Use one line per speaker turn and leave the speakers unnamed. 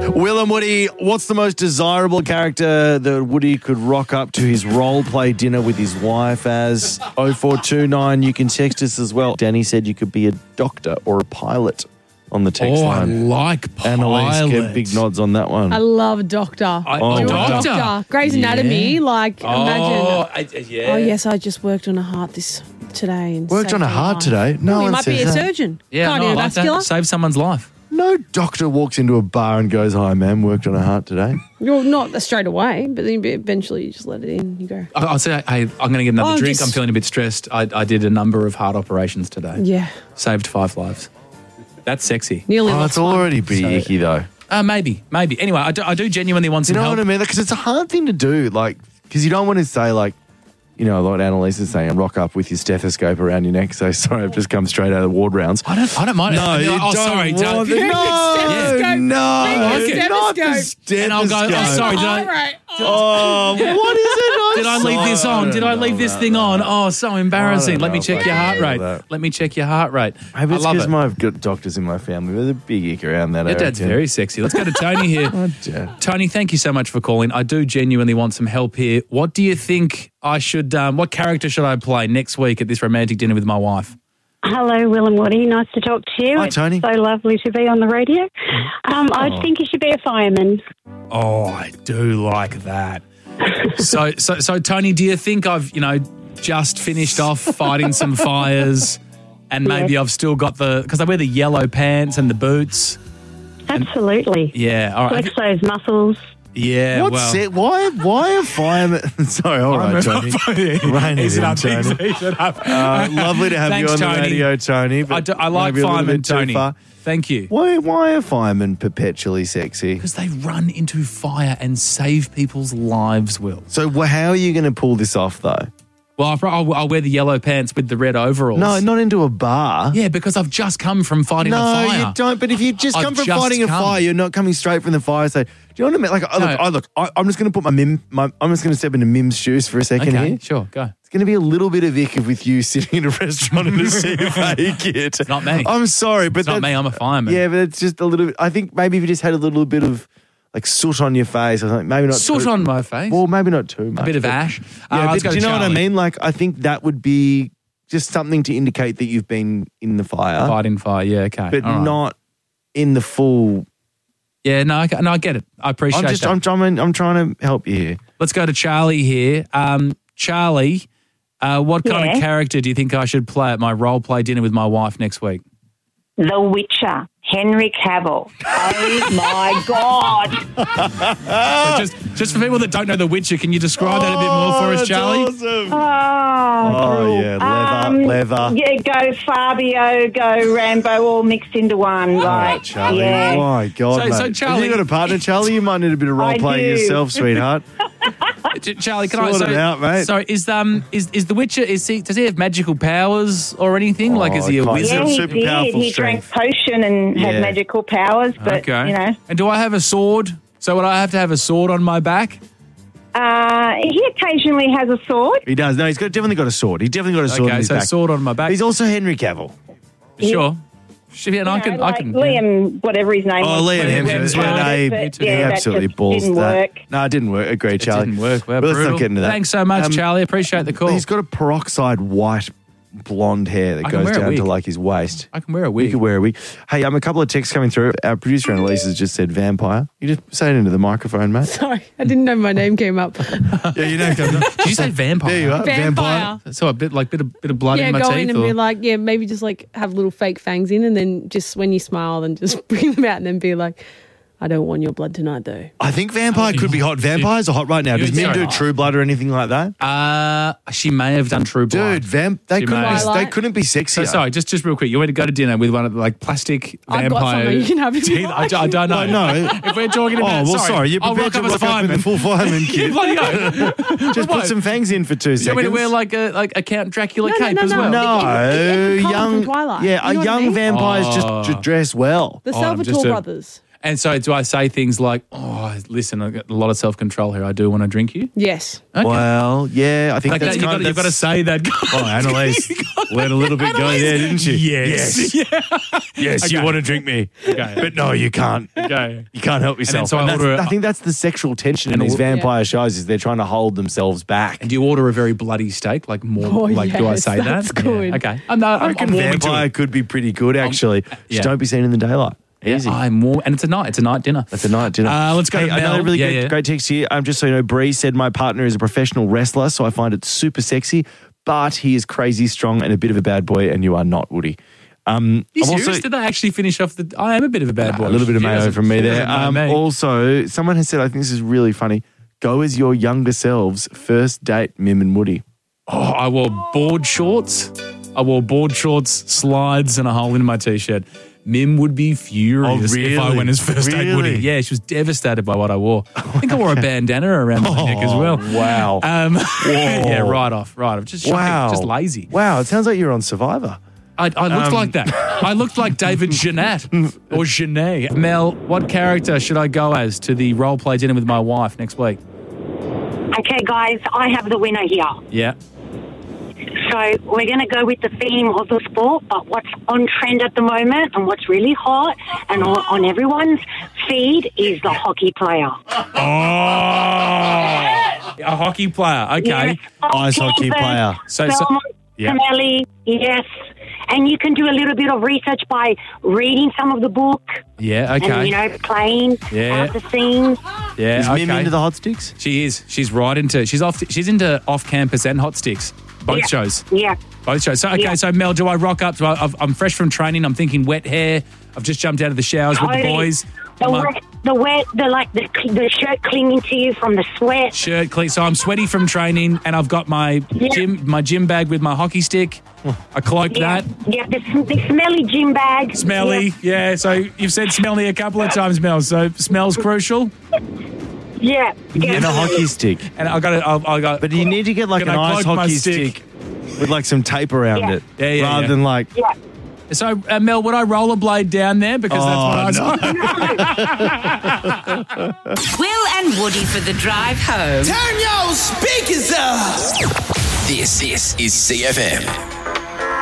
Will and Woody, what's the most desirable character that Woody could rock up to his role play dinner with his wife as? 0429, you can text us as well. Danny said you could be a doctor or a pilot on the text line.
I like pilot.
Annalise gave big nods on that one.
I love Doctor.
Doctor.
Grey's Anatomy, imagine.
Oh,
Oh, yes, I just worked on a heart today. And
Worked on a heart today? No
you
one
might be
says
a
that.
surgeon.
Yeah, no, I like that.
Cardiovascular.
Save someone's life.
No doctor walks into a bar and goes, "Hi, ma'am, worked on a heart today."
Well, not straight away, but then eventually you just let it in. You go.
I'll say, hey, I'm going to get another drink.
just-
I'm feeling a bit stressed. I did a number of heart operations today.
Yeah,
Saved 5 lives. That's sexy.
nearly.
Oh,
lost
it's
one.
already pretty icky though.
Maybe. Anyway, I do genuinely want some
You know
help.
what I mean? Because it's a hard thing to do. Because you don't want to say what Annalise is saying, rock up with your stethoscope around your neck. So sorry, I've just come straight out of the ward rounds.
I don't mind.
No, you don't
sorry.
want the-
Stethoscope.
No,
Bring your
not the
stethoscope.
And I'll go,
stethoscope.
sorry,
All right.
Oh, what is it?
did I leave this on? Did I leave this thing on? Oh, so embarrassing. Let me check your heart rate. Let me check your heart rate.
Maybe
I
it's
love
because
it.
I've got doctors in my family. There's a big ick around that.
Your dad's very sexy. Let's go to Tony here.
Yeah.
Tony, thank you so much for calling. I do genuinely want some help here. What do you think I should, what character should I play next week at this romantic dinner with my wife?
Hello, Will and Woody. Nice to talk to you.
Hi, Tony.
It's so lovely to be on the radio. I think you should be a fireman.
Oh, I do like that. So, Tony, do you think I've, just finished off fighting some fires and maybe I've still got because I wear the yellow pants and the boots?
Absolutely.
Yeah, all right.
Flex those muscles.
Yeah,
What's it? Why are firemen? Sorry, all right, Tony. Rein it in, Tony. Lovely to have
Thanks,
you on
Tony.
the radio, Tony. But
I like
maybe a little
firemen,
bit too
Tony.
far.
Thank you.
Why are firemen perpetually sexy?
Because they run into fire and save people's lives, Will.
So how are you going to pull this off, though?
Well, I'll wear the yellow pants with the red overalls.
No, not into a bar.
Yeah, because I've just come from fighting a fire.
No, you don't. But if you just come from fighting a fire, you're not coming straight from the fire. So, do you know what I mean? I'm just going to put I'm just going to step into Mim's shoes for a second
Okay,
here.
sure, go.
It's going to be a little bit of ick with you sitting in a restaurant in a CFA kit.
It's not me.
I'm sorry, but
It's not me, I'm a fireman.
Yeah, but it's just a little bit. I think maybe if you just had a little bit of soot on your face or something, maybe not
Soot
too,
on my face?
Well, maybe not too much.
A bit of
but-
ash?
Yeah,
Let's
but
go
do you
to
know what I
Charlie.
mean? I think that would be just something to indicate that you've been in the fire.
Fighting fire, yeah, okay.
But
all right.
not in the full.
Yeah, no, I get it. I appreciate that.
I'm trying to help you here.
Let's go to Charlie here. Charlie, what kind of
Yeah?
character do you think I should play at my role play dinner with my wife next week?
The Witcher, Henry Cavill. Oh, my God.
So just for people that don't know The Witcher, can you describe that a bit more for us, Charlie?
Awesome.
Oh,
yeah, leather.
Yeah, go Fabio, go Rambo, all mixed into one.
Charlie.
Yeah.
My God,
So,
mate.
Charlie-
Have you got a partner, Charlie? You might need a bit of role playing
do.
yourself, sweetheart.
Charlie, can
Sort it out, mate.
So is The Witcher? Does he have magical powers or anything? Is he a
quite.
wizard?
Yeah, he
Super
did.
powerful
He
strength.
drank potion and
Yeah.
had magical powers, but,
Okay. And do I have a sword? So would I have to have a sword on my back?
he occasionally has a sword.
He does. No, definitely got a sword. He definitely got a sword in
Okay,
his
so
back.
sword on my back.
He's also Henry Cavill.
Sure. Yeah, and I can.
Liam, whatever his name was.
Liam
Hemsworth.
Hemsworth.
But,
He
that
absolutely
just
balls
didn't
that.
work.
No, it didn't work. Agreed,
It
Charlie.
didn't work. Well,
But let's
brutal.
not get into that.
Thanks so much, Charlie. Appreciate the call.
He's got a peroxide white blonde hair that
I can
goes
wear a
down to
wig.
his waist.
I can wear a
You
wig.
could wear a wig. Hey, a couple of texts coming through. Our producer Annalise has just said vampire. You just say it into the microphone, mate.
Sorry, I didn't know my name came up.
Yeah, you know.
Did you say vampire?
There you are.
Vampire.
So a bit of blood
Yeah,
in my
go
teeth.
in and
or-
be like, maybe just have little fake fangs in, and then just when you smile, then just bring them out, and then be like, I don't want your blood tonight, though.
I think vampire could be hot. Vampires are hot right now. Does
You're
Mim do
so hot.
True Blood or anything like that?
She may have done True Blood.
Dude, they
She
couldn't
may.
be, they couldn't be sexier.
So sorry, just real quick. You want to go to dinner with one of the plastic
I've
vampire?
got something you can have if you
teeth?
like.
I don't know.
No.
If we're talking
Oh,
about,
well, sorry. You're
I'll
prepared
rock
to
up as a
rock up in the
fireman.
full fireman kit.
Bloody hell.
Just put some fangs in for 2 seconds.
You want me to wear like a Count Dracula cape as well?
No,
Cullen
young
from Twilight.
Yeah,
You know
a
what I
young
mean?
vampires just dress well.
The
I'm
Salvatore
just a-
brothers.
And so do I say things like, oh, listen, I've got a lot of self-control here. I do want to drink you.
Yes.
Okay.
Well, yeah, I think
Like
that's
that, you've got to say that.
Oh, Annalise let a little bit go there, didn't you?
Yes.
Yes, you
Okay.
want to drink me.
Okay.
But no, you can't.
Okay.
You can't help yourself.
so I
And that's-
order a-
I think that's the sexual tension in
And
these
order-
vampire shows is they're trying to hold themselves back.
And do you order a very bloody steak? Like more,
Oh,
do I
yes,
say
that's
that?
good.
Yeah. Okay.
I reckon
I'm warming
vampire
to it.
could be pretty good, actually.
yeah.
Just don't be seen in the daylight. Easy.
I'm warm. And it's a night dinner.
That's a night dinner.
Let's go
Hey,
to Mel.
another really
Yeah,
great text here. Just so you know, Bree said, my partner is a professional wrestler, so I find it super sexy, but he is crazy strong and a bit of a bad boy, and you are not, Woody.
You
I'm
serious?
also-
Did they actually finish off the... I am a bit of a bad boy.
A little bit of
She
mayo
doesn't-
from me
she
there.
doesn't know me.
Also, someone has said, I think this is really funny, go as your younger selves, first date, Mim and Woody.
Oh, I wore board shorts. Slides, and a hole in my t-shirt. Mim would be furious if I
really?
went as first date
Really?
Woody. Yeah, she was devastated by what I wore. I think I wore a bandana around my neck as well.
Wow.
Yeah, right off. Just shocking,
Wow.
just lazy.
Wow, it sounds like you're on Survivor.
I looked like that. I looked like David Jeanette or Genet. Mel, what character should I go as to the role play dinner with my wife next week?
Okay, guys, I have the winner here.
Yeah.
So we're going to go with the theme of the sport, but what's on trend at the moment and what's really hot and on everyone's feed is the hockey player.
Oh, a hockey player. Okay.
Yes,
Ice hockey player.
So- yeah.
Camelli, yes. And you can do a little bit of research by reading some of the book
Yeah. Okay.
and, playing
Yeah.
out the scenes.
Yeah.
Is
okay.
Mim into the hot sticks?
She is. She's right into. She's into off campus and hot sticks. Both
Yeah.
shows.
Yeah.
Both shows. So okay.
Yeah.
So Mel, do I rock up? I'm fresh from training. I'm thinking wet hair. I've just jumped out of the showers with the
Totally.
boys.
The shirt clinging to you from the sweat.
Shirt clean. So I'm sweaty from training, and I've got my gym bag with my hockey stick. I cloaked
Yeah,
that.
yeah, the smelly gym bag.
Smelly, yeah. So you've said smelly a couple of times, Mel. So smells crucial.
Yeah.
And a hockey stick.
And I got.
But you need to get like
Can
an
I
ice
cloak my
hockey
stick?
stick with like some tape around
Yeah.
it.
Yeah, yeah,
rather
yeah.
than like...
Yeah.
So Mel, would I rollerblade down there because that's what I was.
Will and Woody for the drive home.
Turn your speakers up.
This is CFM.